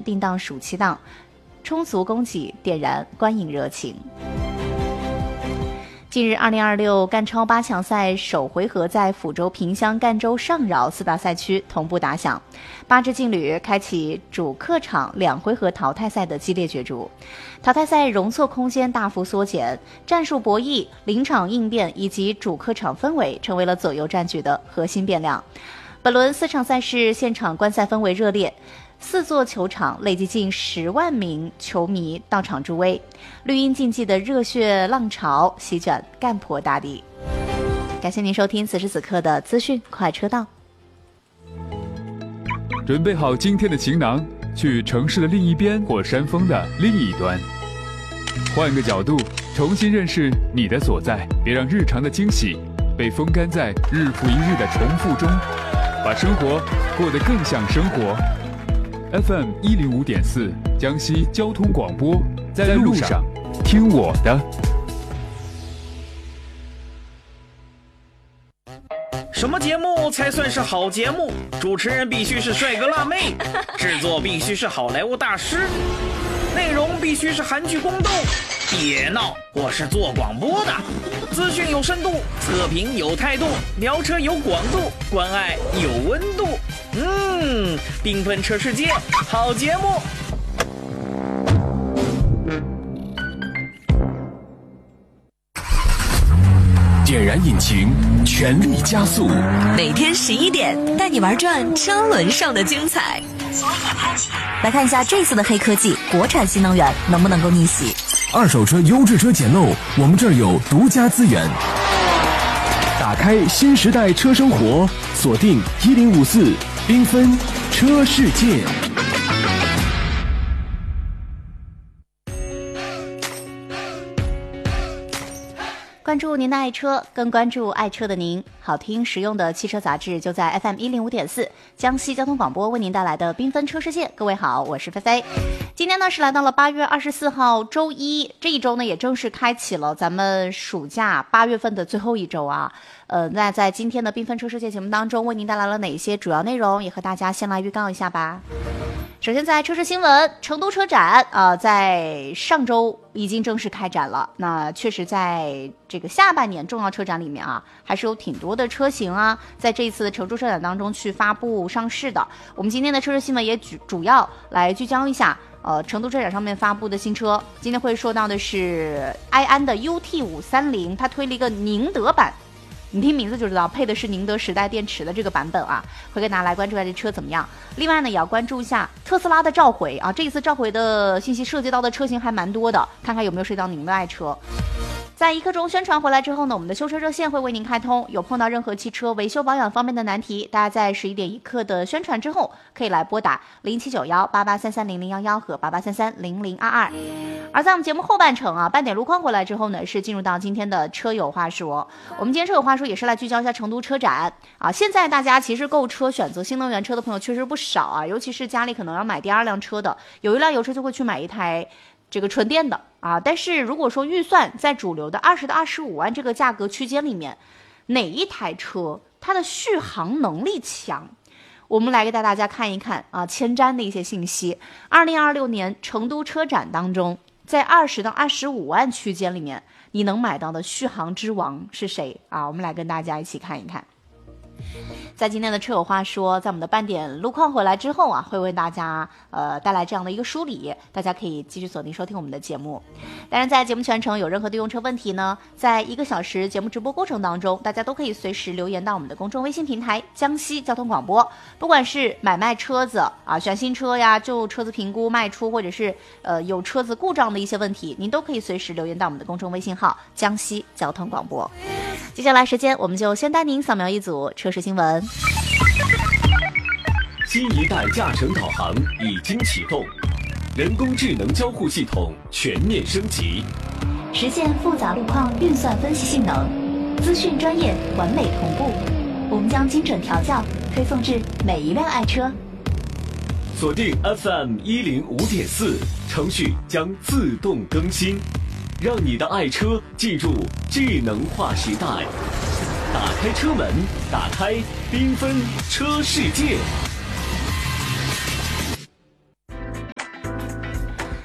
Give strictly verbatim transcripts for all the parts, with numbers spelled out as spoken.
定档暑期档，充足供给点燃观影热情。近日，二零二六赣超八强赛首回合在抚州、萍乡、赣州、上饶四大赛区同步打响，八支劲旅开启主客场两回合淘汰赛的激烈角逐。淘汰赛容错空间大幅缩减，战术博弈、临场应变以及主客场氛围成为了左右战局的核心变量。本轮四场赛事现场观赛氛围热烈。四座球场累计近十万名球迷到场助威，绿茵竞技的热血浪潮席卷赣婆大地。感谢您收听此时此刻的资讯快车道。 准备好今天的行囊，去城市的另一边或山峰的另一端，换个角度重新认识你的所在，别让日常的惊喜被风干在日复一日的重复中，把生活过得更像生活。F M 一零五点四，江西交通广播，在路上听我的。 什么节目才算是好节目？主持人必须是帅哥辣妹，制作必须是好莱坞大师，内容必须是韩剧宫斗。别闹，我是做广播的，资讯有深度，测评有态度，聊车有广度，关爱有温度。嗯，缤纷车世界，好节目。 点燃引擎，全力加速。 每天十一点，带你玩转车轮上的精彩。来看一下这次的黑科技，国产新能源能不能够逆袭？ 二手车优质车捡漏，我们这儿有独家资源。打开新时代车生活，锁定一零五四缤纷车世界。 关注您的爱车，更关注爱车的您。好听实用的汽车杂志就在 F M 一零五点四江西交通广播为您带来的缤纷车世界。各位好，我是菲菲。今天呢是来到了八月二十四号周一，这一周呢也正式开启了咱们暑假八月份的最后一周啊。呃，那在今天的缤纷车世界节目当中，为您带来了哪些主要内容，也和大家先来预告一下吧。首先在车市新闻，成都车展啊、呃，在上周已经正式开展了。那确实在这个下半年重要车展里面啊，还是有挺多的车型啊，在这一次的成都车展当中去发布上市的。我们今天的车市新闻也主主要来聚焦一下，呃，成都车展上面发布的新车。今天会说到的是埃安的 U T 五三零，它推了一个宁德版。你听名字就知道，配的是宁德时代电池的这个版本啊，会跟大家来关注一下这车怎么样。另外呢，也要关注一下特斯拉的召回啊，这一次召回的信息涉及到的车型还蛮多的，看看有没有涉及到您的爱车。在一刻钟宣传回来之后呢，我们的修车热线会为您开通，有碰到任何汽车维修保养方面的难题，大家在十一点一刻的宣传之后，可以来拨打零七九幺八八三三零零幺幺和八八三三零零二二。而在我们节目后半程啊，半点路况回来之后呢，是进入到今天的车友话说。我们今天车友话说也是来聚焦一下成都车展啊。现在大家其实购车选择新能源车的朋友确实不少啊，尤其是家里可能要买第二辆车的，有一辆油车就会去买一台这个纯电的啊。但是如果说预算在主流的二十到二十五万这个价格区间里面，哪一台车它的续航能力强？我们来给大家看一看啊，前瞻的一些信息。二零二六年成都车展当中，在二十到二十五万区间里面，你能买到的续航之王是谁啊？我们来跟大家一起看一看。在今天的车友话说，在我们的半点路况回来之后啊，会为大家呃带来这样的一个梳理，大家可以继续锁定收听我们的节目。当然在节目全程有任何的用车问题呢，在一个小时节目直播过程当中，大家都可以随时留言到我们的公众微信平台江西交通广播，不管是买卖车子啊，选新车呀，就车子评估卖出，或者是呃有车子故障的一些问题，您都可以随时留言到我们的公众微信号江西交通广播。接下来时间我们就先带您扫描一组车市新闻。 新一代驾乘导航已经启动，人工智能交互系统全面升级， 实现复杂路况运算分析性能，资讯专业完美同步，我们将精准调教推送至每一辆爱车。 锁定 F M 一零五点四，程序将自动更新，让你的爱车进入智能化时代。打开车门，打开缤纷车世界。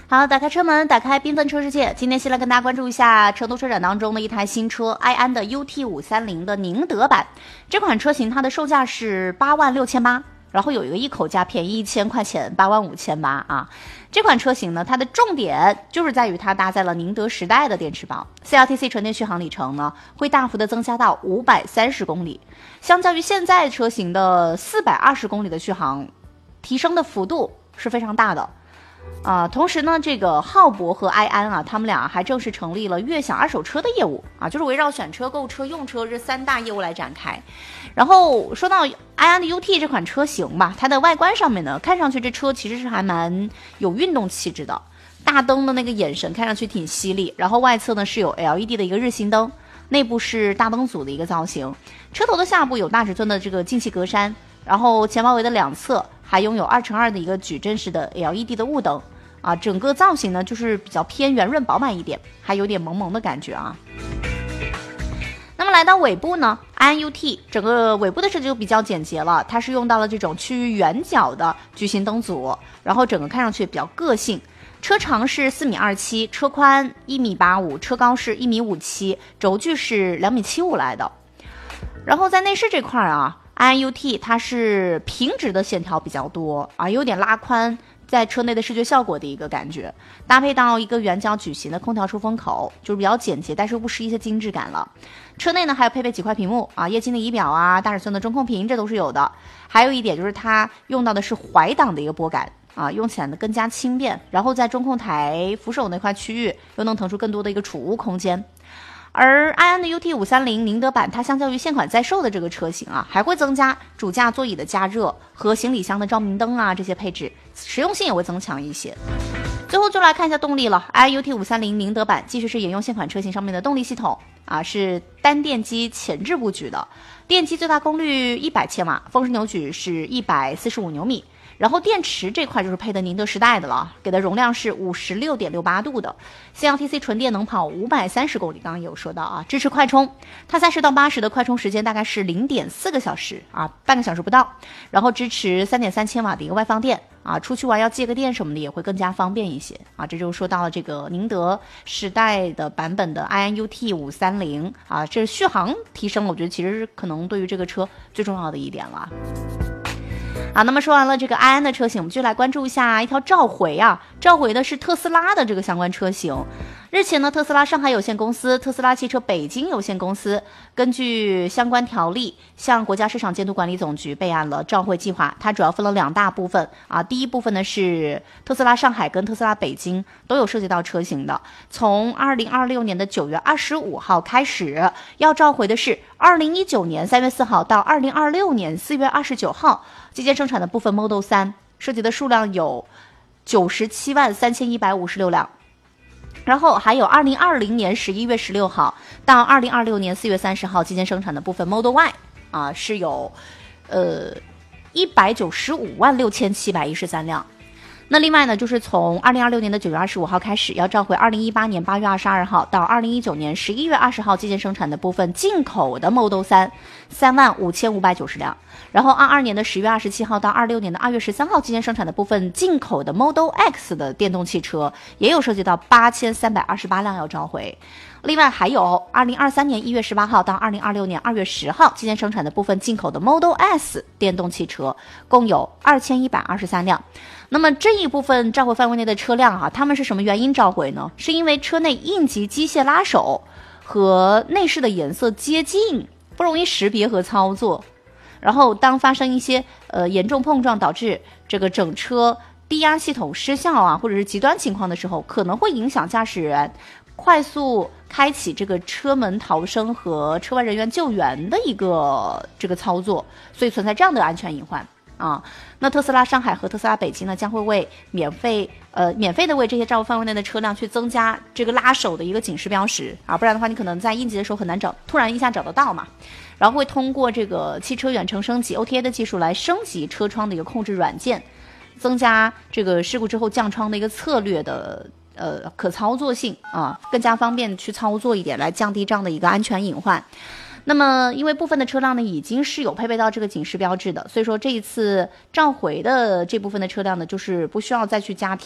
好，打开车门，打开缤纷车世界。今天先来跟大家关注一下成都车展当中的一台新车，埃安的 U T 五三零的宁德版。这款车型它的售价是八万六千八，然后有一个一口价便宜一千块钱，八万五千八啊。这款车型呢，它的重点就是在于它搭载了宁德时代的电池包 ，C L T C 纯电续航里程呢会大幅的增加到五百三十公里，相较于现在车型的四百二十公里的续航，提升的幅度是非常大的。啊，同时呢，这个浩博和埃安啊，他们俩还正式成立了悦享二手车的业务啊，就是围绕选车、购车、用车这三大业务来展开。然后说到埃安的 U T 这款车型吧，它的外观上面呢，看上去这车其实是还蛮有运动气质的，大灯的那个眼神看上去挺犀利，然后外侧呢是有 L E D 的一个日行灯，内部是大灯组的一个造型，车头的下部有大尺寸的这个进气格栅，然后前包围的两侧还拥有二乘二的一个矩阵式的 L E D 的雾灯啊，整个造型呢就是比较偏圆润饱满一点，还有点萌萌的感觉啊。那么来到尾部呢，埃安 U T 整个尾部的设计就比较简洁了，它是用到了这种趋于圆角的矩形灯组，然后整个看上去比较个性。车长是四米二七，车宽一米八五，车高是一米五七，轴距是两米七五来的。然后在内饰这块啊，埃安 U T 它是平直的线条比较多啊，有点拉宽在车内的视觉效果的一个感觉，搭配到一个圆角矩形的空调出风口，就是比较简洁，但是又不失一些精致感了。车内呢还有配备几块屏幕啊，液晶的仪表啊，大尺寸的中控屏，这都是有的。还有一点就是它用到的是怀档的一个拨杆啊，用起来呢更加轻便，然后在中控台扶手那块区域又能腾出更多的一个储物空间。而埃安的 U T 五三零宁德版，它相较于现款在售的这个车型啊，还会增加主驾座椅的加热和行李箱的照明灯啊，这些配置实用性也会增强一些。最后就来看一下动力了，埃安 U T 五三零宁德版继续是沿用现款车型上面的动力系统啊，是单电机前置布局的，电机最大功率一百千瓦，峰值扭矩是一百四十五牛米。然后电池这块就是配的宁德时代的了，给的容量是 五十六点六八度的 C L T C 纯电，能跑五百三十公里，刚刚有说到啊，支持快充，它三十到八十的快充时间大概是 零点四个小时啊，半个小时不到，然后支持 三点三千瓦的一个外放电啊，出去玩要借个电什么的也会更加方便一些啊，这就说到了这个宁德时代的版本的埃安 U T 五三零啊，这续航提升我觉得其实是可能对于这个车最重要的一点了。好，那么说完了这个埃安的车型，我们就来关注一下一条召回啊，召回的是特斯拉的这个相关车型。日前呢，特斯拉上海有限公司、特斯拉汽车北京有限公司根据相关条例向国家市场监督管理总局备案了召回计划。它主要分了两大部分啊，第一部分呢是特斯拉上海跟特斯拉北京都有涉及到车型的，从二零二六年的九月二十五号开始，要召回的是二零一九年三月四号到二零二六年四月二十九号期间生产的部分 Model 三，涉及的数量有九十七万三千一百五十六辆。然后还有二零二零年十一月十六号到二零二六年四月三十号期间生产的部分 Model Y 啊，是有呃一百九十五万六千七百一十三辆。那另外呢，就是从二零二六年的九月二十五号开始，要召回二零一八年八月二十二号到二零一九年十一月二十号期间生产的部分进口的 Model 三，三万五千五百九十辆。然后二二年的十月二十七号到二六年的二月十三号期间生产的部分进口的 Model X 的电动汽车，也有涉及到八千三百二十八辆要召回。另外还有二零二三年一月十八号到二零二六年二月十号期间生产的部分进口的 Model S 电动汽车，共有二千一百二十三辆。那么这一部分召回范围内的车辆啊，他们是什么原因召回呢？是因为车内应急机械拉手和内饰的颜色接近，不容易识别和操作。然后当发生一些呃严重碰撞导致这个整车低压系统失效啊，或者是极端情况的时候，可能会影响驾驶员快速开启这个车门逃生和车外人员救援的一个这个操作，所以存在这样的安全隐患啊。那特斯拉上海和特斯拉北京呢，将会为免费呃免费的为这些召回范围内的车辆去增加这个拉手的一个警示标识啊，不然的话你可能在应急的时候很难找，突然一下找得到嘛。然后会通过这个汽车远程升级 O T A 的技术来升级车窗的一个控制软件，增加这个事故之后降窗的一个策略的呃可操作性啊，更加方便去操作一点，来降低这样的一个安全隐患。那么因为部分的车辆呢已经是有配备到这个警示标志的，所以说这一次召回的这部分的车辆呢，就是不需要再去加